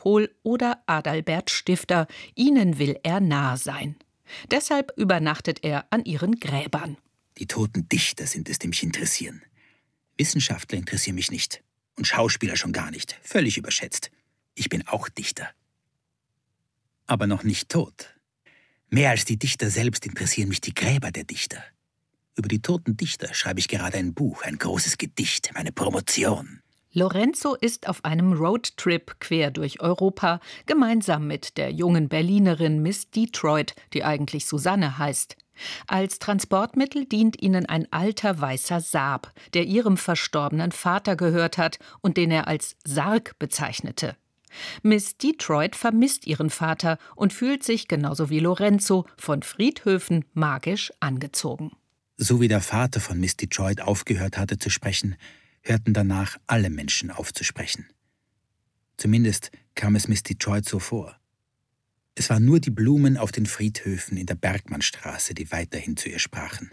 Pohl oder Adalbert Stifter. Ihnen will er nah sein. Deshalb übernachtet er an ihren Gräbern. Die toten Dichter sind es, die mich interessieren. Wissenschaftler interessieren mich nicht. Und Schauspieler schon gar nicht. Völlig überschätzt. Ich bin auch Dichter. Aber noch nicht tot. Mehr als die Dichter selbst interessieren mich die Gräber der Dichter. Über die toten Dichter schreibe ich gerade ein Buch, ein großes Gedicht, meine Promotion. Lorenzo ist auf einem Roadtrip quer durch Europa, gemeinsam mit der jungen Berlinerin Miss Detroit, die eigentlich Susanne heißt. Als Transportmittel dient ihnen ein alter weißer Saab, der ihrem verstorbenen Vater gehört hat und den er als Sarg bezeichnete. Miss Detroit vermisst ihren Vater und fühlt sich, genauso wie Lorenzo, von Friedhöfen magisch angezogen. So wie der Vater von Miss Detroit aufgehört hatte zu sprechen, hörten danach alle Menschen auf zu sprechen. Zumindest kam es Miss Detroit so vor. Es waren nur die Blumen auf den Friedhöfen in der Bergmannstraße, die weiterhin zu ihr sprachen.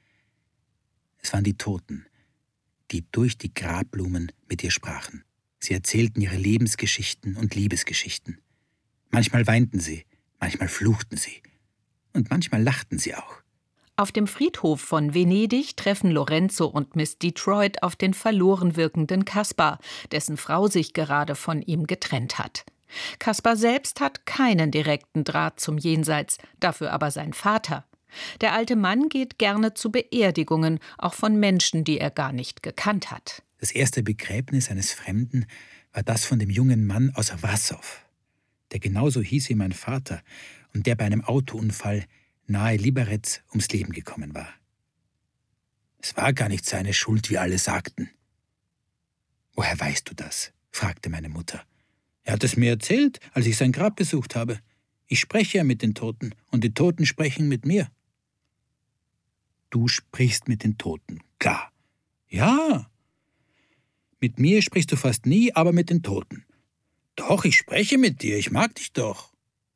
Es waren die Toten, die durch die Grabblumen mit ihr sprachen. Sie erzählten ihre Lebensgeschichten und Liebesgeschichten. Manchmal weinten sie, manchmal fluchten sie und manchmal lachten sie auch. Auf dem Friedhof von Venedig treffen Lorenzo und Miss Detroit auf den verloren wirkenden Kaspar, dessen Frau sich gerade von ihm getrennt hat. Kaspar selbst hat keinen direkten Draht zum Jenseits, dafür aber sein Vater. Der alte Mann geht gerne zu Beerdigungen, auch von Menschen, die er gar nicht gekannt hat. Das erste Begräbnis eines Fremden war das von dem jungen Mann aus Wassow, der genauso hieß wie mein Vater und der bei einem Autounfall nahe Liberec ums Leben gekommen war. Es war gar nicht seine Schuld, wie alle sagten. »Woher weißt du das?« fragte meine Mutter. »Er hat es mir erzählt, als ich sein Grab besucht habe. Ich spreche ja mit den Toten und die Toten sprechen mit mir.« »Du sprichst mit den Toten, klar.« »Ja, mit mir sprichst du fast nie, aber mit den Toten.« »Doch, ich spreche mit dir, ich mag dich doch.«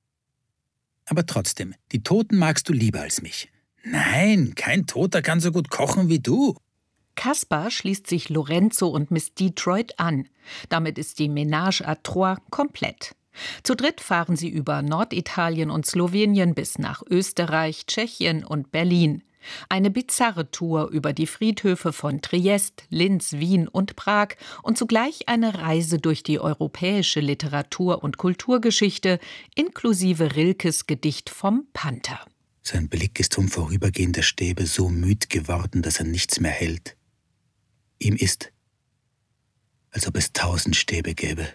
»Aber trotzdem, die Toten magst du lieber als mich.« »Nein, kein Toter kann so gut kochen wie du.« Kaspar schließt sich Lorenzo und Miss Detroit an. Damit ist die Ménage à trois komplett. Zu dritt fahren sie über Norditalien und Slowenien bis nach Österreich, Tschechien und Berlin. Eine bizarre Tour über die Friedhöfe von Triest, Linz, Wien und Prag und zugleich eine Reise durch die europäische Literatur- und Kulturgeschichte, inklusive Rilkes Gedicht vom Panther. Sein Blick ist vom Vorübergehen der Stäbe so müd geworden, dass er nichts mehr hält. Ihm ist, als ob es 1000 Stäbe gäbe.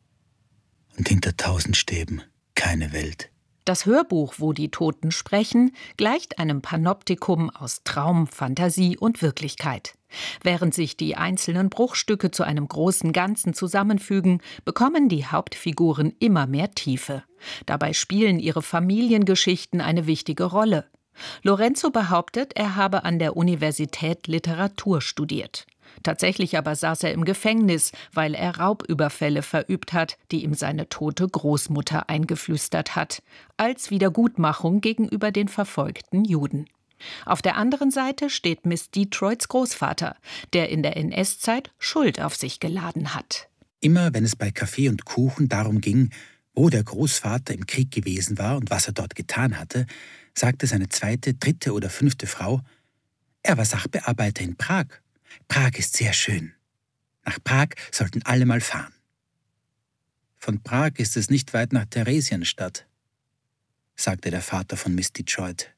Und hinter 1000 Stäben keine Welt. Das Hörbuch, wo die Toten sprechen, gleicht einem Panoptikum aus Traum, Fantasie und Wirklichkeit. Während sich die einzelnen Bruchstücke zu einem großen Ganzen zusammenfügen, bekommen die Hauptfiguren immer mehr Tiefe. Dabei spielen ihre Familiengeschichten eine wichtige Rolle. Lorenzo behauptet, er habe an der Universität Literatur studiert. Tatsächlich aber saß er im Gefängnis, weil er Raubüberfälle verübt hat, die ihm seine tote Großmutter eingeflüstert hat, als Wiedergutmachung gegenüber den verfolgten Juden. Auf der anderen Seite steht Miss Detroits Großvater, der in der NS-Zeit Schuld auf sich geladen hat. Immer wenn es bei Kaffee und Kuchen darum ging, wo der Großvater im Krieg gewesen war und was er dort getan hatte, sagte seine zweite, dritte oder fünfte Frau, er war Sachbearbeiter in Prag. Prag ist sehr schön. Nach Prag sollten alle mal fahren. Von Prag ist es nicht weit nach Theresienstadt, sagte der Vater von Miss Detroit.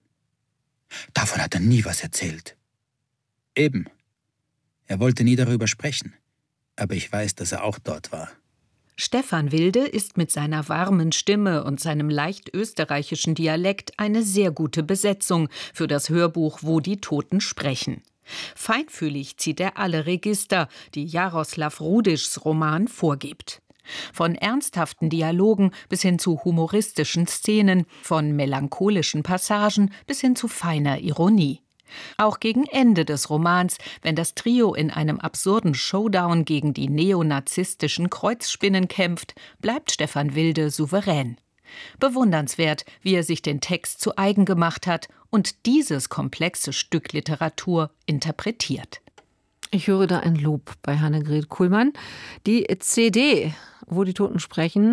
Davon hat er nie was erzählt. Eben. Er wollte nie darüber sprechen. Aber ich weiß, dass er auch dort war. Stefan Wilde ist mit seiner warmen Stimme und seinem leicht österreichischen Dialekt eine sehr gute Besetzung für das Hörbuch Wo die Toten sprechen. Feinfühlig zieht er alle Register, die Jaroslav Rudischs Roman vorgibt. Von ernsthaften Dialogen bis hin zu humoristischen Szenen, von melancholischen Passagen bis hin zu feiner Ironie. Auch gegen Ende des Romans, wenn das Trio in einem absurden Showdown gegen die neonazistischen Kreuzspinnen kämpft, bleibt Stefan Wilde souverän. Bewundernswert, wie er sich den Text zu eigen gemacht hat und dieses komplexe Stück Literatur interpretiert. Ich höre da ein Lob bei Annegret Kuhlmann. Die CD, wo die Toten sprechen,